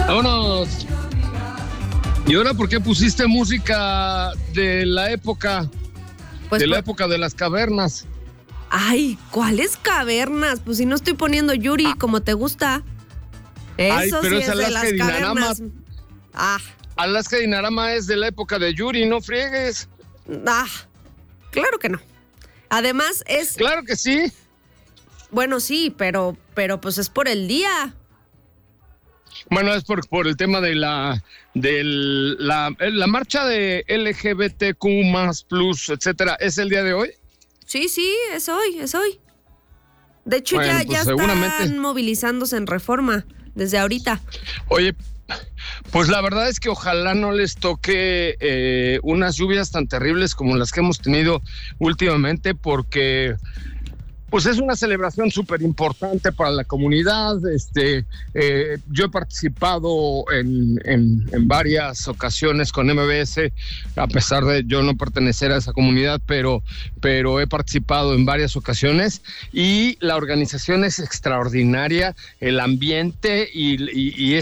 Vámonos. ¿Y ahora por qué pusiste música de la época? Pues de la época de las cavernas. Ay, ¿cuáles cavernas? Pues si no estoy poniendo Yuri como te gusta. Eso pero sí es de las Alaska y Dinarama. cavernas. Alaska y Dinarama es de la época de Yuri, no friegues. Claro que no. Además es... Claro que sí. Bueno, sí, pero pues es por el día. Bueno, es por el tema de la marcha de LGBTQ+, etcétera. ¿Es el día de hoy? Sí, es hoy. De hecho, bueno, ya están movilizándose en Reforma desde ahorita. Oye, pues la verdad es que ojalá no les toque unas lluvias tan terribles como las que hemos tenido últimamente, porque pues es una celebración súper importante para la comunidad. Yo he participado en varias ocasiones con MBS, a pesar de yo no pertenecer a esa comunidad, pero he participado en varias ocasiones y la organización es extraordinaria, el ambiente y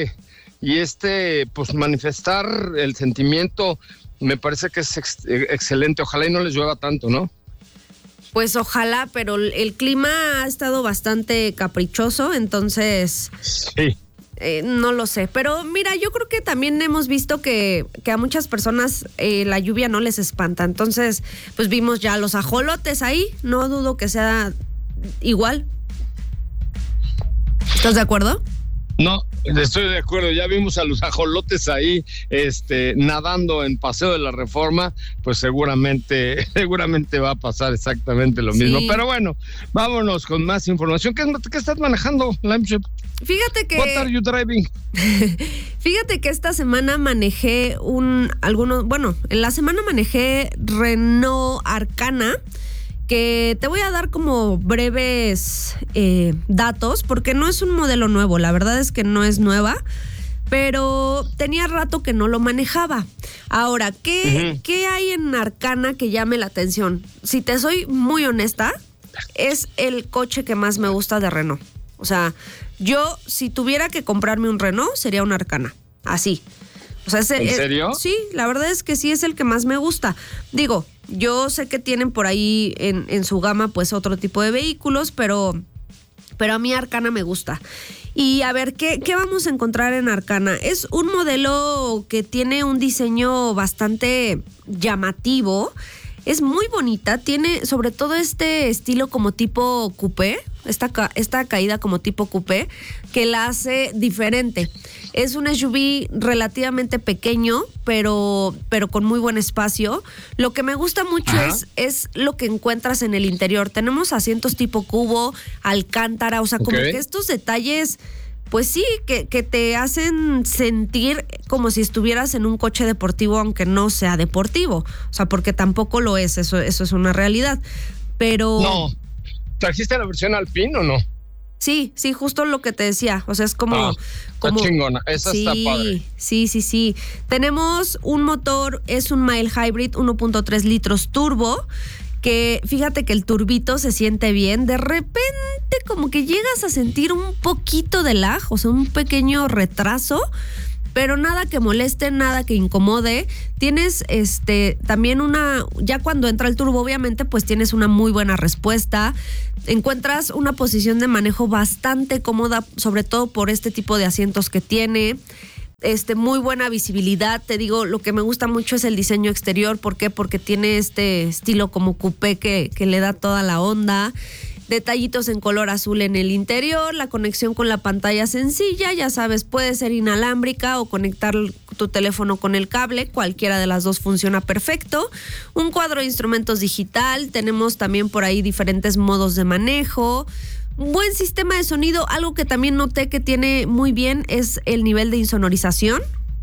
pues manifestar el sentimiento me parece que es excelente. Ojalá y no les llueva tanto, ¿no? Pues ojalá, pero el clima ha estado bastante caprichoso, entonces sí. No lo sé. Pero mira, yo creo que también hemos visto que a muchas personas la lluvia no les espanta. Entonces, pues vimos ya los ajolotes ahí. No dudo que sea igual. ¿Estás de acuerdo? No, estoy de acuerdo. Ya vimos a los ajolotes ahí nadando en Paseo de la Reforma, pues seguramente va a pasar exactamente lo mismo. Sí. Pero bueno, vámonos con más información. ¿Qué estás manejando, Limeship? Fíjate que... What are you driving? Fíjate que esta semana manejé en la semana manejé Renault Arcana, que te voy a dar como breves datos, porque no es un modelo nuevo, la verdad es que no es nueva, pero tenía rato que no lo manejaba. Ahora, ¿qué hay en Arcana que llame la atención? Si te soy muy honesta, es el coche que más me gusta de Renault. O sea, yo si tuviera que comprarme un Renault, sería un Arcana, así. O sea, ¿en serio? Sí, la verdad es que sí es el que más me gusta. Digo, yo sé que tienen por ahí en su gama pues otro tipo de vehículos, pero a mí Arcana me gusta. Y a ver, ¿qué vamos a encontrar en Arcana? Es un modelo que tiene un diseño bastante llamativo. Es muy bonita, tiene sobre todo este estilo como tipo coupé, esta caída como tipo coupé, que la hace diferente. Es un SUV relativamente pequeño, pero con muy buen espacio. Lo que me gusta mucho es lo que encuentras en el interior. Tenemos asientos tipo cubo, alcántara, o sea, como que estos detalles... Pues sí, que te hacen sentir como si estuvieras en un coche deportivo, aunque no sea deportivo. O sea, porque tampoco lo es, eso es una realidad. Pero... No, ¿trajiste la versión Alpine o no? Sí, justo lo que te decía. O sea, es como... Está chingona, esa está padre. Sí. Tenemos un motor, es un mild hybrid 1.3 litros turbo, que fíjate que el turbito se siente bien, de repente como que llegas a sentir un poquito de lag, o sea, un pequeño retraso, pero nada que moleste, nada que incomode. Tienes también ya cuando entra el turbo, obviamente, pues tienes una muy buena respuesta. Encuentras una posición de manejo bastante cómoda, sobre todo por este tipo de asientos que tiene. Muy buena visibilidad, te digo, lo que me gusta mucho es el diseño exterior. ¿Por qué? Porque tiene este estilo como coupé que le da toda la onda. Detallitos en color azul en el interior, la conexión con la pantalla sencilla, ya sabes, puede ser inalámbrica o conectar tu teléfono con el cable, cualquiera de las dos funciona perfecto. Un cuadro de instrumentos digital, tenemos también por ahí diferentes modos de manejo. Un buen sistema de sonido, algo que también noté que tiene muy bien es el nivel de insonorización.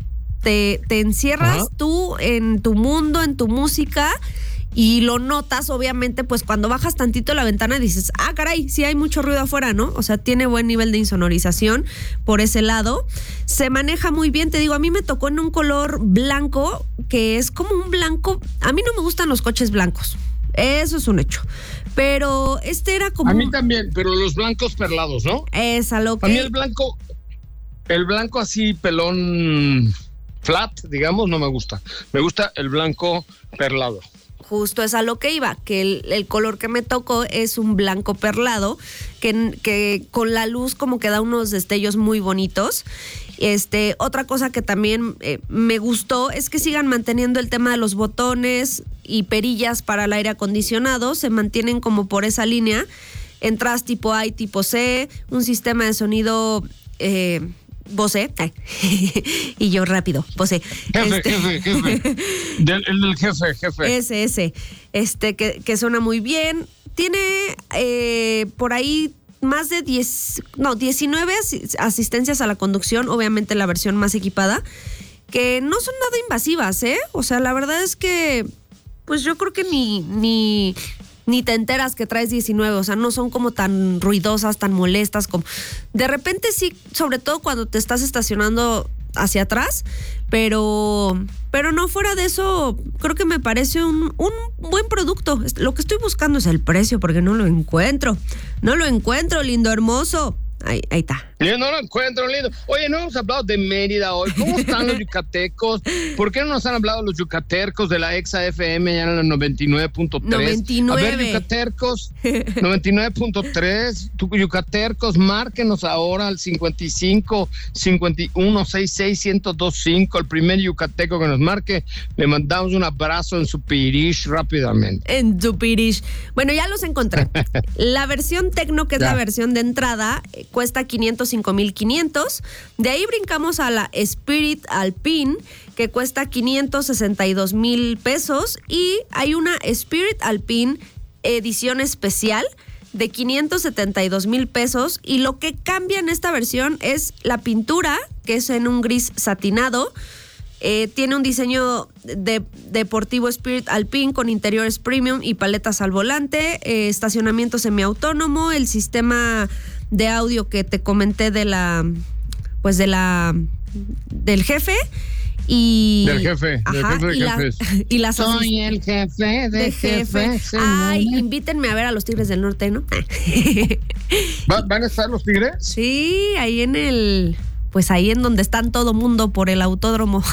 Te encierras tú en tu mundo, en tu música, y lo notas, obviamente, pues cuando bajas tantito la ventana dices, caray, sí hay mucho ruido afuera, ¿no? O sea, tiene buen nivel de insonorización por ese lado. Se maneja muy bien, te digo, a mí me tocó en un color blanco, que es como un blanco. A mí no me gustan los coches blancos, eso es un hecho. Pero era como... A mí también, pero los blancos perlados, ¿no? A mí el blanco... El blanco así, pelón flat, digamos, no me gusta. Me gusta el blanco perlado. Justo es a lo que iba, que el color que me tocó es un blanco perlado, que con la luz como que da unos destellos muy bonitos. Otra cosa que también me gustó es que sigan manteniendo el tema de los botones y perillas para el aire acondicionado, se mantienen como por esa línea, entradas tipo A y tipo C, un sistema de sonido Bose, y yo rápido, Bose. Jefe. El del jefe. Ese, que suena muy bien. Tiene por ahí más de 19 asistencias a la conducción, obviamente la versión más equipada, que no son nada invasivas, ¿eh? O sea, la verdad es que, pues yo creo que ni te enteras que traes 19, o sea, no son como tan ruidosas, tan molestas como... De repente sí, sobre todo cuando te estás estacionando hacia atrás, pero no, fuera de eso, creo que me parece un buen producto. Lo que estoy buscando es el precio, porque no lo encuentro, lindo, hermoso. Ahí está. Yo no lo encuentro, lindo. Oye, no hemos hablado de Mérida hoy. ¿Cómo están los yucatecos? ¿Por qué no nos han hablado los yucatecos de la Exa FM ya en el 99.3? 99. A ver, yucatecos, 99.3. Yucatecos, márquenos ahora al 55 51 66 1025. El primer yucateco que nos marque, le mandamos un abrazo en su pirish rápidamente. En su pirish. Bueno, ya los encontré. La versión Tecno, que es la versión de entrada, cuesta 505,500. De ahí brincamos a la Spirit Alpine, que cuesta 562,000 pesos. Y hay una Spirit Alpine edición especial de 572,000 pesos. Y lo que cambia en esta versión es la pintura, que es en un gris satinado. Tiene un diseño deportivo Spirit Alpine con interiores premium y paletas al volante, estacionamiento semiautónomo, el sistema de audio que te comenté del jefe y del jefe, y las soy el jefe de jefes. Ay, invítenme a ver a los Tigres del Norte, ¿no? ¿Van a estar los Tigres? Sí, ahí ahí en donde están todo mundo por el autódromo.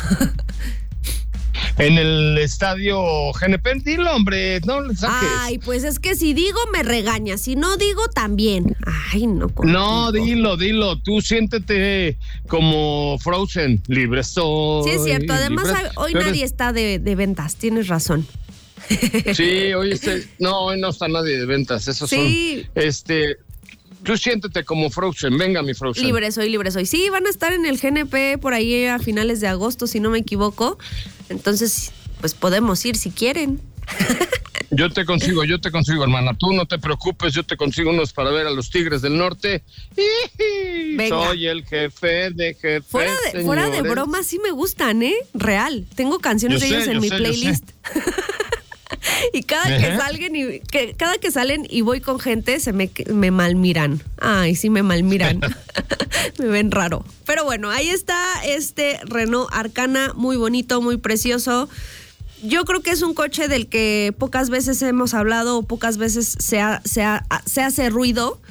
En el estadio GNP, dilo, hombre, no le saques. Ay, pues es que si digo me regaña, si no digo también. Ay, no. No, dilo, tú siéntete como Frozen, libre soy. Sí, es cierto, además hoy nadie está de ventas, tienes razón. Sí, hoy no está nadie de ventas, esos sí. son, tú siéntete como Frozen, venga mi Frozen. Libre soy. Sí, van a estar en el GNP por ahí a finales de agosto, si no me equivoco. Entonces, pues podemos ir si quieren. Yo te consigo, hermana. Tú no te preocupes, yo te consigo unos para ver a los Tigres del Norte. Venga. Soy el jefe de jefes. Fuera de broma, sí me gustan, ¿eh? Real. Tengo canciones de ellos en mi playlist. Y cada que salen y voy con gente, me malmiran. Ay, sí me malmiran. Me ven raro. Pero bueno, ahí está este Renault Arcana, muy bonito, muy precioso. Yo creo que es un coche del que pocas veces hemos hablado o pocas veces se hace ruido.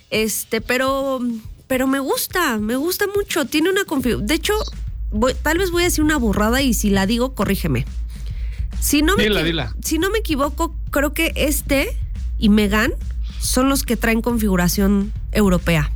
Pero me gusta mucho. Tiene una configuración. De hecho, tal vez voy a decir una burrada y si la digo, corrígeme. Dila. Si no me equivoco, creo que y Megane son los que traen configuración europea.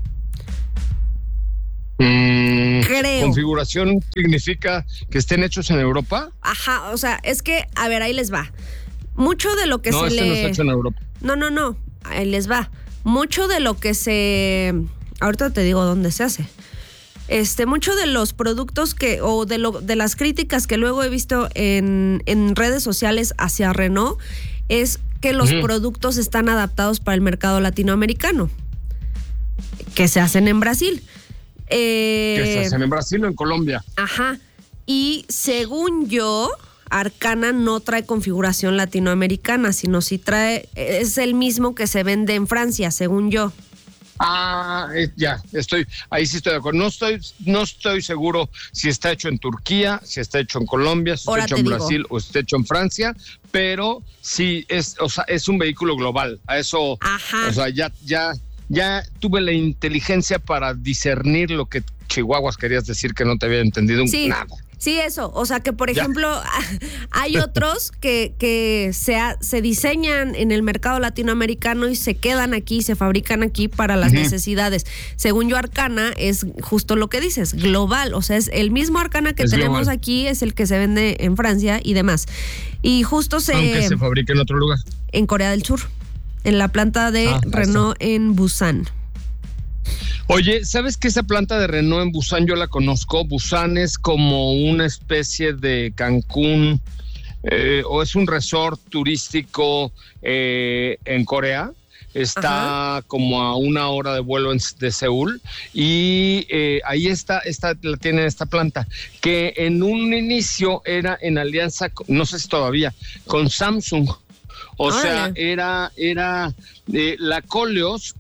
Creo. ¿Configuración significa que estén hechos en Europa? Ajá, o sea, es que, a ver, ahí les va. Mucho de lo que no está hecho en Europa. No, ahí les va. Mucho de lo que ahorita te digo dónde se hace. Mucho de los productos de las críticas que luego he visto en redes sociales hacia Renault es que los productos están adaptados para el mercado latinoamericano, que se hacen en Brasil. Que se hacen en Brasil o en Colombia. Ajá. Y según yo, Arcana no trae configuración latinoamericana, sino es el mismo que se vende en Francia, según yo. Ahí sí estoy de acuerdo. No estoy seguro si está hecho en Turquía, si está hecho en Colombia, si está hecho en Brasil o si está hecho en Francia, pero sí es un vehículo global. A eso, ajá. O sea, ya tuve la inteligencia para discernir lo que chihuahuas querías decir que no te había entendido nada. Sí, eso. O sea, que por ejemplo, hay otros que se diseñan en el mercado latinoamericano y se quedan aquí, se fabrican aquí para las necesidades. Según yo, Arcana es justo lo que dices, global. O sea, es el mismo Arcana que tenemos global. Aquí, es el que se vende en Francia y demás. Y justo aunque se fabrica en otro lugar. En Corea del Sur, en la planta de Renault en Busan. Oye, ¿sabes que esa planta de Renault en Busan yo la conozco? Busan es como una especie de Cancún, o es un resort turístico en Corea. Está como a 1 hora de vuelo de Seúl y ahí tienen esta planta que en un inicio era en alianza, no sé si todavía, con Samsung. O sea, era la Koleos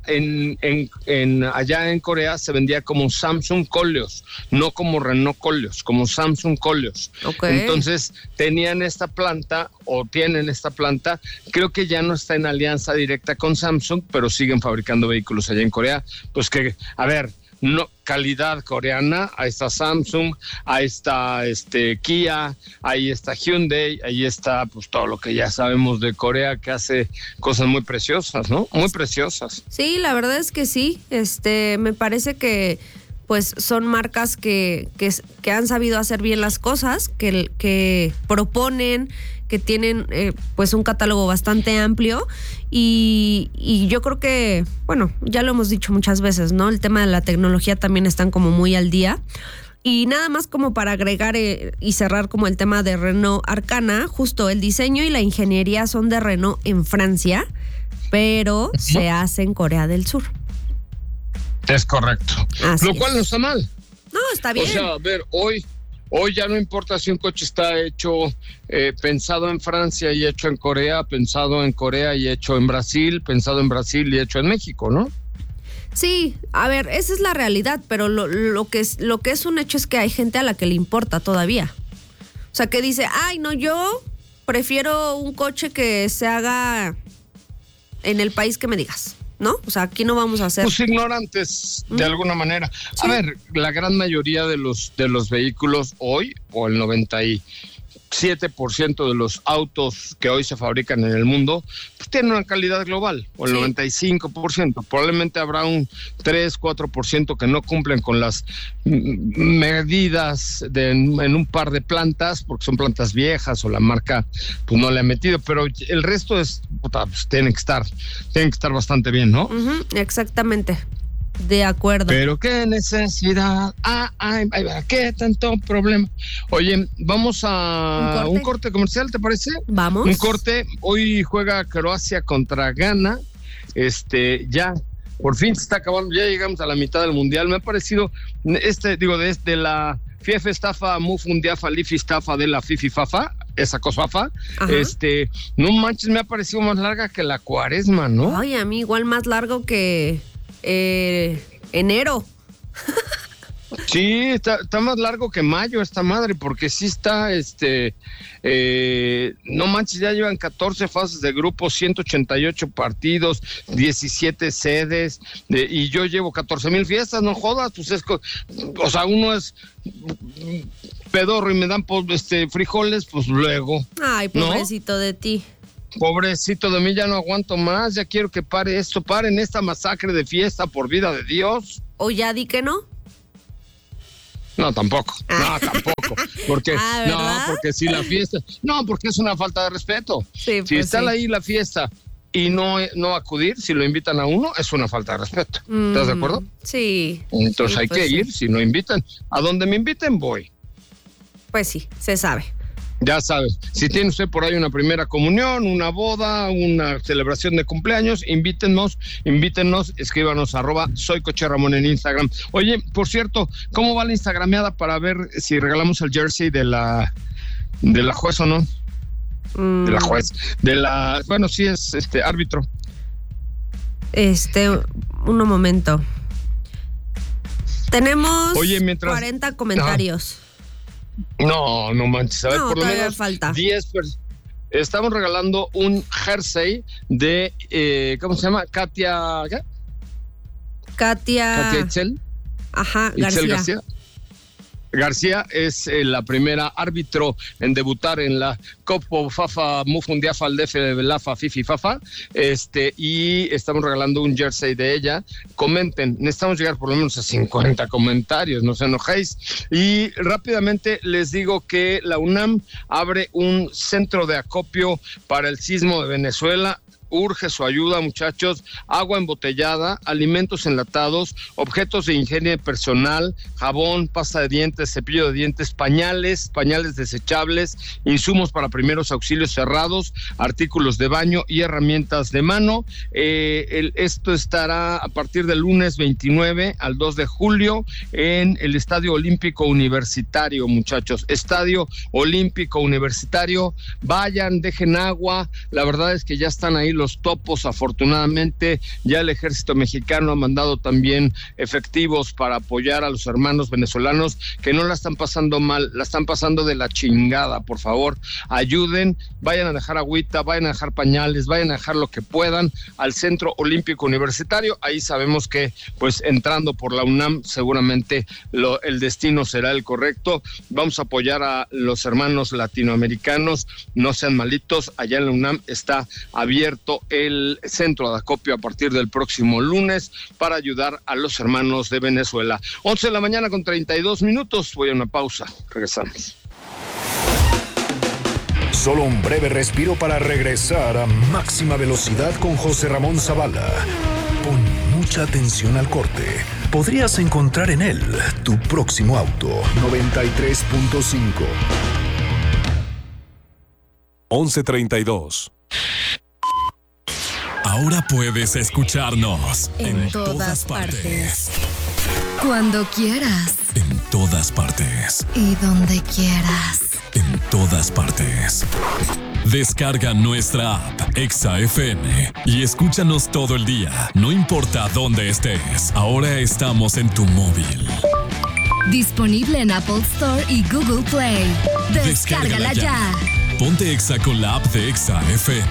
allá en Corea se vendía como Samsung Koleos, no como Renault Koleos, como Samsung Koleos. Okay. Entonces tienen esta planta, creo que ya no está en alianza directa con Samsung, pero siguen fabricando vehículos allá en Corea. Pues que, a ver, no, calidad coreana, ahí está Samsung, ahí está Kia, ahí está Hyundai, ahí está pues todo lo que ya sabemos de Corea, que hace cosas muy preciosas, ¿no? Muy preciosas. Sí, la verdad es que sí, me parece que pues son marcas que han sabido hacer bien las cosas, que proponen, que tienen pues un catálogo bastante amplio y yo creo que, bueno, ya lo hemos dicho muchas veces, ¿no? El tema de la tecnología también están como muy al día. Y nada más como para agregar y cerrar como el tema de Renault Arcana, justo el diseño y la ingeniería son de Renault en Francia, pero se hace en Corea del Sur. Es correcto. Así lo cual no está mal. No, está bien. O sea, a ver, hoy ya no importa si un coche está hecho, pensado en Francia y hecho en Corea, pensado en Corea y hecho en Brasil, pensado en Brasil y hecho en México, ¿no? Sí, a ver, esa es la realidad, pero lo que es un hecho es que hay gente a la que le importa todavía. O sea, que dice, ay, no, yo prefiero un coche que se haga en el país que me digas, ¿no? O sea, aquí no vamos a hacer... Pues ignorantes, de alguna manera. Sí. A ver, la gran mayoría de los vehículos hoy, o el 97% de los autos que hoy se fabrican en el mundo, pues tienen una calidad global, o el 95%. Probablemente habrá un 3-4% que no cumplen con las medidas en un par de plantas, porque son plantas viejas o la marca pues no le ha metido, pero el resto pues, tienen que estar bastante bien, ¿no? Exactamente. De acuerdo. Pero qué necesidad. ¿Qué tanto problema? Oye, vamos a un corte comercial, ¿te parece? Vamos. Un corte. Hoy juega Croacia contra Ghana. Ya, por fin se está acabando. Ya llegamos a la mitad del mundial. Me ha parecido, desde la FIEF estafa, Mufundiafa, Lifi estafa de la Fifi Fafa. Esa cosafa, no manches, me ha parecido más larga que la cuaresma, ¿no? Ay, a mí igual más largo que enero. Sí, está más largo que mayo esta madre, porque sí está, no manches, ya llevan 14 fases de grupo, 188 partidos, 17 sedes, y yo llevo 14,000 fiestas, no jodas, pues o sea, uno es pedorro y me dan frijoles, pues luego. Ay, pobrecito, ¿no? De ti. Pobrecito de mí, ya no aguanto más, ya quiero que paren esta masacre de fiesta, por vida de Dios. ¿O ya di que no? No, tampoco. Porque, porque si la fiesta... No, porque es una falta de respeto. Sí, pues si está ahí la fiesta y no acudir, si lo invitan a uno, es una falta de respeto. ¿Estás de acuerdo? Sí. Entonces hay que ir, si no invitan. A donde me inviten, voy. Pues sí, se sabe. Ya sabes, si tiene usted por ahí una primera comunión, una boda, una celebración de cumpleaños, invítenos, escríbanos @soycocheramón en Instagram. Oye, por cierto, ¿cómo va la instagrameada para ver si regalamos el jersey de la juez o no? De la juez, bueno, sí es árbitro. Un momento. Tenemos 40 comentarios. No manches, a ver, por lo menos falta. 10 estamos regalando un jersey de ¿cómo se llama? Katia Itzel. Ajá, Itzel García. García es la primera árbitro en debutar en la Copa Fafa Mundial Faldefe de Belafa Fifi Fafa, y estamos regalando un jersey de ella. Comenten, necesitamos llegar por lo menos a 50 comentarios, no se enojéis. Y rápidamente les digo que la UNAM abre un centro de acopio para el sismo de Venezuela. Urge su ayuda, muchachos. Agua embotellada, alimentos enlatados, objetos de higiene personal, jabón, pasta de dientes, cepillo de dientes, pañales desechables, insumos para primeros auxilios cerrados, artículos de baño y herramientas de mano. Esto estará a partir del lunes 29 al 2 de julio en el Estadio Olímpico Universitario, muchachos. Estadio Olímpico Universitario. Vayan, dejen agua. La verdad es que ya están ahí los topos. Afortunadamente ya el ejército mexicano ha mandado también efectivos para apoyar a los hermanos venezolanos que no la están pasando mal, la están pasando de la chingada. Por favor, ayuden, vayan a dejar agüita, vayan a dejar pañales, vayan a dejar lo que puedan al Centro Olímpico Universitario. Ahí sabemos que pues entrando por la UNAM seguramente el destino será el correcto. Vamos a apoyar a los hermanos latinoamericanos, no sean malitos. Allá en la UNAM está abierto el centro de acopio a partir del próximo lunes para ayudar a los hermanos de Venezuela. 11 de la mañana con 32 minutos. Voy a una pausa. Regresamos. Solo un breve respiro para regresar a máxima velocidad con José Ramón Zavala. Pon mucha atención al corte. Podrías encontrar en él tu próximo auto. 93.5. 11:32. Ahora puedes escucharnos en todas partes. Cuando quieras. En todas partes. Y donde quieras. En todas partes. Descarga nuestra app Exa FM y escúchanos todo el día, no importa dónde estés. Ahora estamos en tu móvil. Disponible en Apple Store y Google Play. Descárgala ya. Ponte Exa con la app de Exa FM.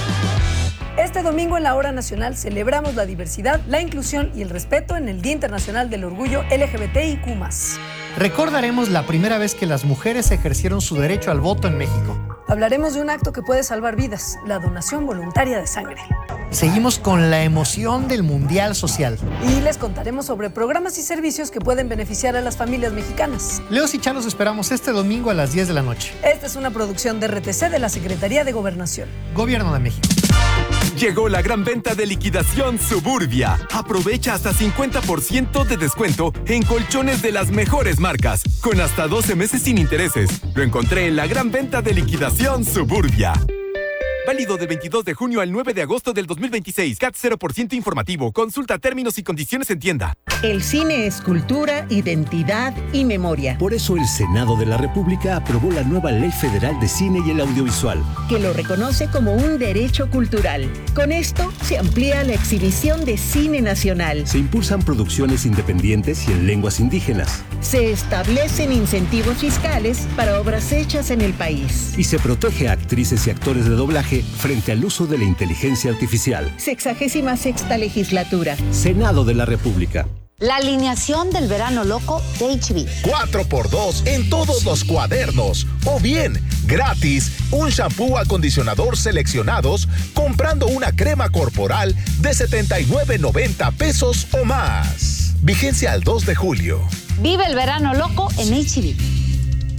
Este domingo en la Hora Nacional celebramos la diversidad, la inclusión y el respeto en el Día Internacional del Orgullo LGBTIQ+. Recordaremos la primera vez que las mujeres ejercieron su derecho al voto en México. Hablaremos de un acto que puede salvar vidas, la donación voluntaria de sangre. Seguimos con la emoción del Mundial Social. Y les contaremos sobre programas y servicios que pueden beneficiar a las familias mexicanas. Leos y Chá los esperamos este domingo a las 10 de la noche. Esta es una producción de RTC de la Secretaría de Gobernación. Gobierno de México. Llegó la gran venta de liquidación Suburbia. Aprovecha hasta 50% de descuento en colchones de las mejores marcas, con hasta 12 meses sin intereses. Lo encontré en la gran venta de liquidación Suburbia. Válido del 22 de junio al 9 de agosto del 2026. CAT 0% informativo. Consulta términos y condiciones en tienda. El cine es cultura, identidad y memoria. Por eso el Senado de la República aprobó la nueva Ley Federal de Cine y el Audiovisual, que lo reconoce como un derecho cultural. Con esto se amplía la exhibición de cine nacional. Se impulsan producciones independientes y en lenguas indígenas. Se establecen incentivos fiscales para obras hechas en el país. Y se protege a actrices y actores de doblaje frente al uso de la inteligencia artificial. 66ª legislatura. Senado de la República. La alineación del verano loco de HB. 4x2 en todos los cuadernos. O bien, gratis, un shampoo acondicionador seleccionados comprando una crema corporal de $79.90 o más. Vigencia al 2 de julio. Vive el verano loco en HB.